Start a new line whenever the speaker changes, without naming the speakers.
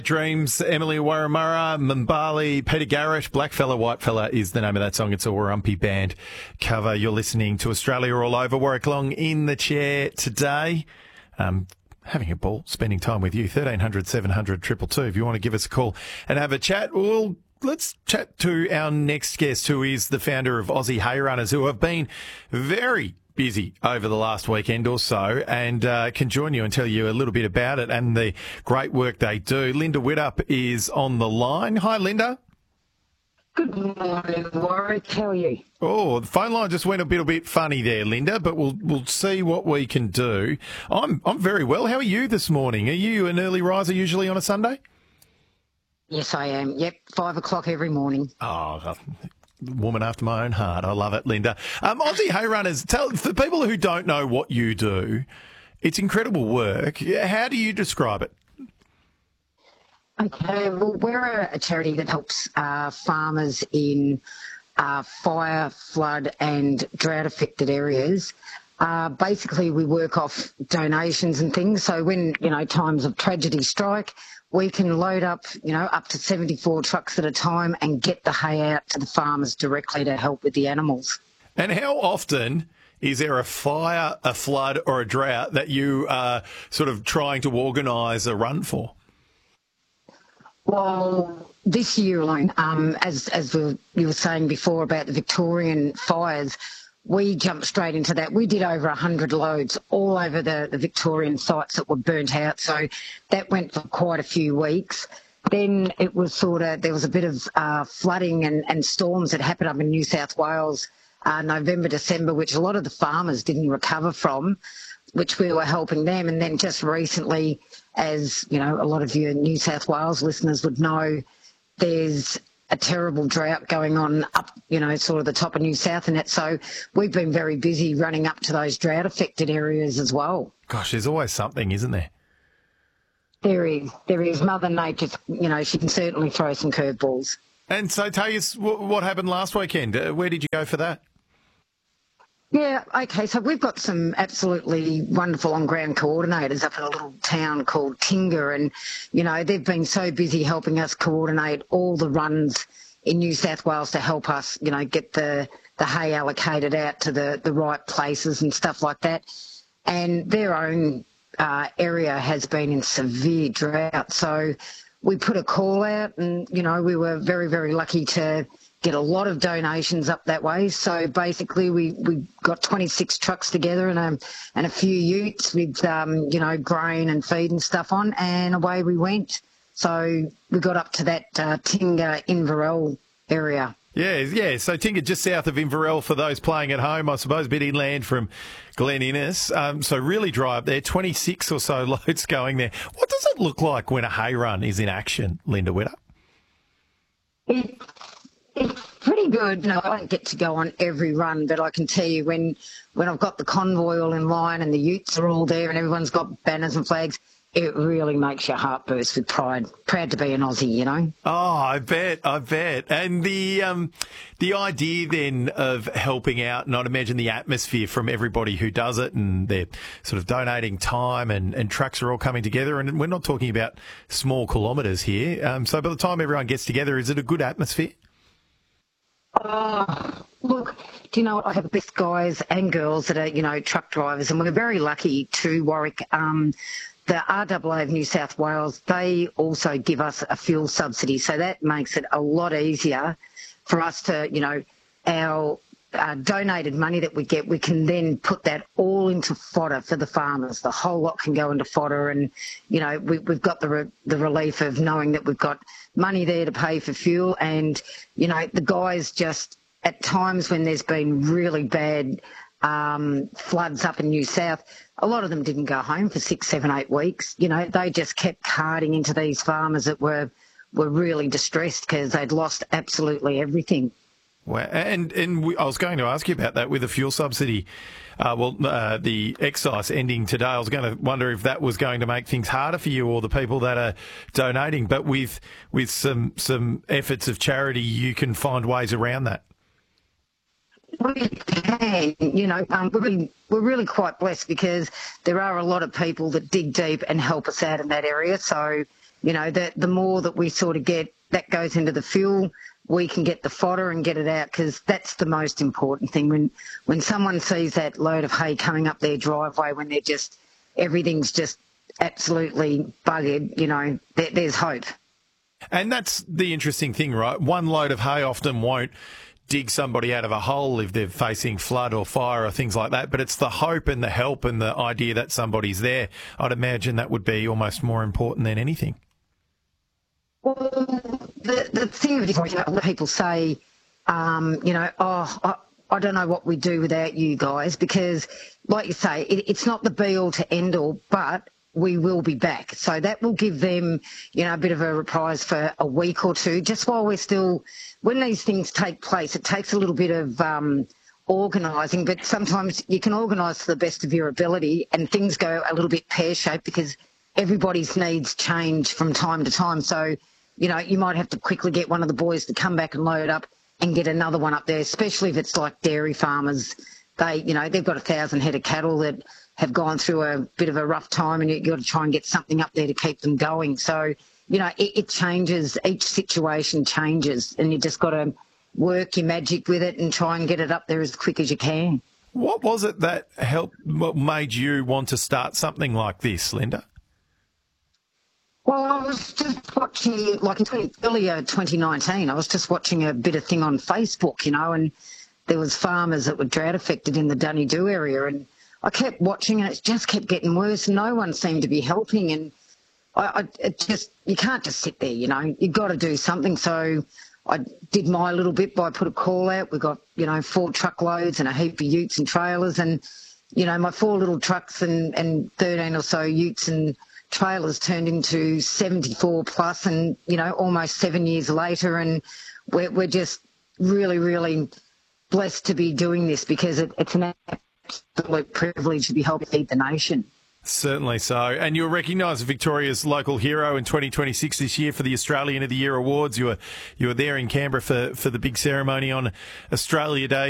Dreams, Emily Warramurra, Mbali, Peter Garrett, Blackfella, Whitefella is the name of that song. It's a Warumpi Band cover. You're listening to Australia All Over. Warwick Long in the chair today. Having a ball, spending time with you. 1300 700 222 if you want to give us a call and have a chat. Well, let's chat to our next guest, who is the founder of Aussie Hay Runners, who have been very busy over the last weekend or so, and can join you and tell you a little bit about it and the great work they do. Linda Widdop is on the line. Hi, Linda.
Good morning, Warwick. How are you?
Oh, the phone line just went a little bit funny there, Linda, but we'll see what we can do. I'm very well. How are you this morning? Are you an early riser usually on a Sunday?
Yes, I am. Yep, 5 o'clock every morning.
Oh, woman after my own heart. I love it, Linda. Aussie Hay Runners, for people who don't know what you do, it's incredible work. How do you describe it?
Okay, well, we're a charity that helps farmers in fire, flood and drought-affected areas. Basically, we work off donations and things. So when, times of tragedy strike, we can load up, up to 74 trucks at a time and get the hay out to the farmers directly to help with the animals. And
how often is there a fire, a flood or a drought that you are sort of trying to organise a run
for?Well, this year alone, as you were saying before about the Victorian fires, we jumped straight into that. We did over 100 loads all over the Victorian sites that were burnt out. So that went for quite a few weeks. Then it was there was a bit of flooding and storms that happened up in New South Wales, November, December, which a lot of the farmers didn't recover from, which we were helping them. And then just recently, as a lot of your New South Wales listeners would know, there's a terrible drought going on up, sort of the top of New South and that. So we've been very busy running up to those drought-affected areas as well.
Gosh, there's always something, isn't there?
There is. Mother Nature, she can certainly throw some curveballs.
And so tell us what happened last weekend. Where did you go for that?
Yeah, okay, so we've got some absolutely wonderful on-ground coordinators up in a little town called Tinga, and, they've been so busy helping us coordinate all the runs in New South Wales to help us, get the hay allocated out to the right places and stuff like that. And their own area has been in severe drought, so we put a call out and, we were very, very lucky to get a lot of donations up that way. So basically we got 26 trucks together and a few utes with, grain and feed and stuff on, and away we went. So we got up to that Tinga Inverell area.
Yeah. So Tinga just south of Inverell for those playing at home, I suppose, a bit inland from Glen Innes. So really dry up there, 26 or so loads going there. What does it look like when a hay run is in action, Linda Widdop?
It's pretty good. I don't get to go on every run, but I can tell you when I've got the convoy all in line and the utes are all there and everyone's got banners and flags, it really makes your heart burst with pride. Proud to be an Aussie,
Oh, I bet. And the idea then of helping out, and I'd imagine the atmosphere from everybody who does it, and they're sort of donating time and trucks are all coming together. And we're not talking about small kilometres here. So by the time everyone gets together, is it a good atmosphere?
Oh, look, do you know what? I have the best guys and girls that are, truck drivers, and we're very lucky to Warwick. The RAA of New South Wales, they also give us a fuel subsidy, so that makes it a lot easier for us to, our donated money that we get, we can then put that all into fodder for the farmers. The whole lot can go into fodder, and, we've got the relief of knowing that we've got money there to pay for fuel. And, the guys just, at times when there's been really bad floods up in New South, a lot of them didn't go home for 6, 7, 8 weeks. They just kept carting into these farmers that were really distressed because they'd lost absolutely everything.
Well, and I was going to ask you about that with the fuel subsidy. The excise ending today, I was going to wonder if that was going to make things harder for you or the people that are donating. But with some efforts of charity, you can find ways around that.
We can, we're really quite blessed because there are a lot of people that dig deep and help us out in that area. So, you know, that the more that we sort of get, that goes into the fuel, we can get the fodder and get it out, because that's the most important thing. When someone sees that load of hay coming up their driveway, when they're just, everything's just absolutely buggered, you know, there's hope.
And that's the interesting thing, right? One load of hay often won't dig somebody out of a hole if they're facing flood or fire or things like that, but it's the hope and the help and the idea that somebody's there. I'd imagine that would be almost more important than anything.
Well, the thing of it is, you know, a lot of people say, you know, I don't know what we'd do without you guys, because, like you say, it's not the be-all to end-all, but we will be back. So that will give them, you know, a bit of a reprise for a week or two, just while we're still, when these things take place, it takes a little bit of organising, but sometimes you can organise to the best of your ability and things go a little bit pear-shaped because everybody's needs change from time to time. So, you know, you might have to quickly get one of the boys to come back and load up and get another one up there, especially if it's like dairy farmers. They, you know, they've got 1,000 head of cattle that have gone through a bit of a rough time, and you've got to try and get something up there to keep them going. So, you know, it changes. Each situation changes, and you just got to work your magic with it and try and get it up there as quick as you can.
What was it that what made you want to start something like this, Linda?
Well, I was just watching, like in earlier 2019, I was just watching a bit of thing on Facebook, you know, and there was farmers that were drought affected in the Dunedoo area, and I kept watching, and it just kept getting worse. No one seemed to be helping, and you can't just sit there, you know. You've got to do something. So I did my little bit by put a call out. We got, you know, 4 truckloads and a heap of utes and trailers, and, you know, my 4 little trucks and 13 or so utes and trailers turned into 74 plus, and, you know, almost 7 years later, and we're just really, really blessed to be doing this, because it's an absolute privilege to be helping feed the nation.
Certainly so. And you were recognised as Victoria's local hero in 2026 this year for the Australian of the Year Awards. You were there in Canberra for the big ceremony on Australia Day.